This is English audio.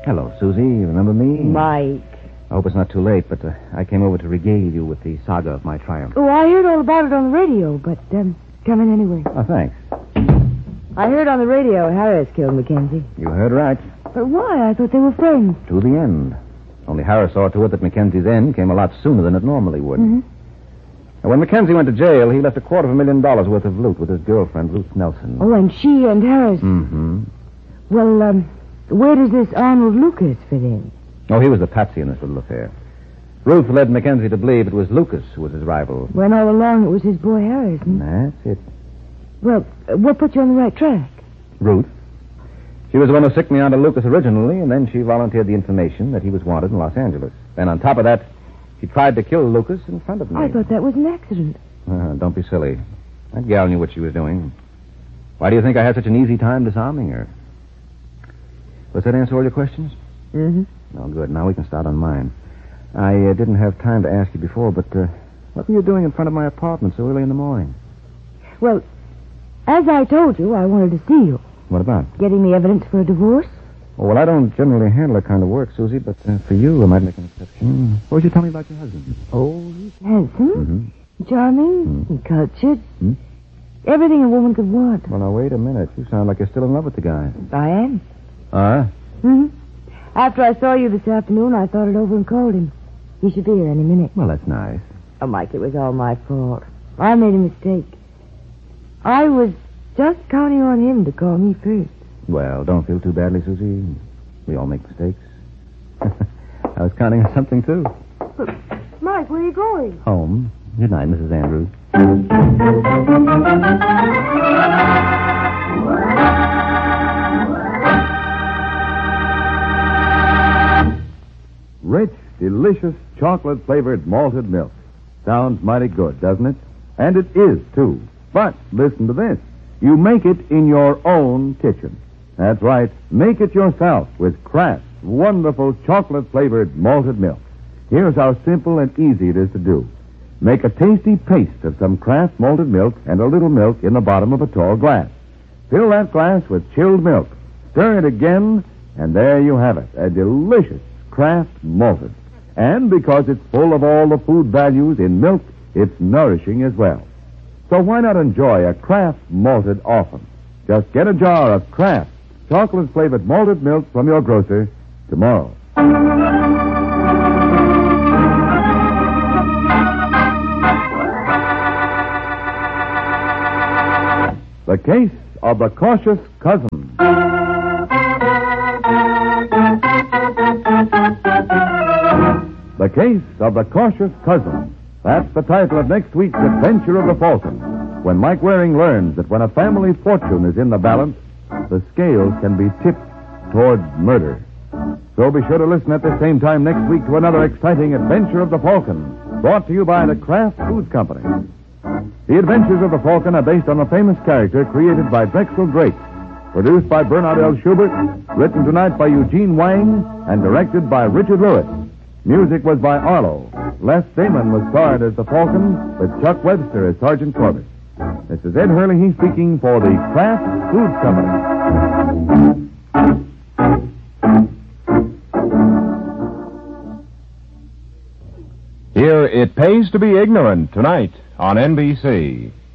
Hello, Susie. You remember me? Mike. I hope it's not too late, but I came over to regale you with the saga of my triumph. Oh, I heard all about it on the radio, but come in anyway. Oh, thanks. I heard on the radio Harris killed Mackenzie. You heard right. But why? I thought they were friends. To the end. Only Harris saw to it that Mackenzie's end came a lot sooner than it normally would. Mm-hmm. And when Mackenzie went to jail, he left $250,000 worth of loot with his girlfriend, Ruth Nelson. Oh, and she and Harris. Mm-hmm. Well, where does this Arnold Lucas fit in? Oh, he was the patsy in this little affair. Ruth led Mackenzie to believe it was Lucas who was his rival. When all along it was his boy Harris. That's it. Well, what put you on the right track? Ruth. She was the one who sicked me onto Lucas originally, and then she volunteered the information that he was wanted in Los Angeles. Then on top of that, she tried to kill Lucas in front of me. I thought that was an accident. Don't be silly. That gal knew what she was doing. Why do you think I had such an easy time disarming her? Does that answer all your questions? Mm-hmm. Oh, good. Now we can start on mine. I didn't have time to ask you before, but what were you doing in front of my apartment so early in the morning? Well, as I told you, I wanted to see you. What about? Getting the evidence for a divorce. Oh, well, I don't generally handle that kind of work, Susie, but for you, I might make an exception. What would you tell me about your husband? Oh, he's handsome, charming, and cultured. Hmm? Everything a woman could want. Well, now, wait a minute. You sound like you're still in love with the guy. I am. Mm-hmm. After I saw you this afternoon, I thought it over and called him. He should be here any minute. Well, that's nice. Oh, Mike, it was all my fault. I made a mistake. I was just counting on him to call me first. Well, don't feel too badly, Susie. We all make mistakes. I was counting on something, too. But, Mike, where are you going? Home. Good night, Mrs. Andrews. Rich, delicious, chocolate-flavored malted milk. Sounds mighty good, doesn't it? And it is, too. But listen to this. You make it in your own kitchen. That's right. Make it yourself with Kraft's wonderful chocolate-flavored malted milk. Here's how simple and easy it is to do. Make a tasty paste of some Kraft malted milk and a little milk in the bottom of a tall glass. Fill that glass with chilled milk. Stir it again, and there you have it, a delicious Kraft malted. And because it's full of all the food values in milk, it's nourishing as well. So why not enjoy a Kraft malted often? Just get a jar of Kraft chocolate-flavored malted milk from your grocer tomorrow. The Case of the Cautious Cousin. The Case of the Cautious Cousin. That's the title of next week's Adventure of the Falcon, when Mike Waring learns that when a family fortune is in the balance, the scales can be tipped toward murder. So be sure to listen at the same time next week to another exciting Adventure of the Falcon, brought to you by the Kraft Foods Company. The Adventures of the Falcon are based on a famous character created by Drexel Drake, produced by Bernard L. Schubert, written tonight by Eugene Wang, and directed by Richard Lewis. Music was by Arlo. Les Damon was starred as the Falcon, with Chuck Webster as Sergeant Corbett. This is Ed Hurley speaking for the Kraft Foods Company. Hear It Pays to Be Ignorant tonight on NBC.